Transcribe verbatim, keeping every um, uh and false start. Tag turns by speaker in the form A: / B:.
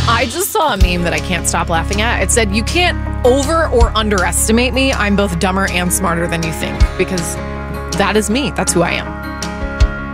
A: I just saw a meme that I can't stop laughing at. It said, you can't over or underestimate me. I'm both dumber and smarter than you think, because that is me. That's who I am.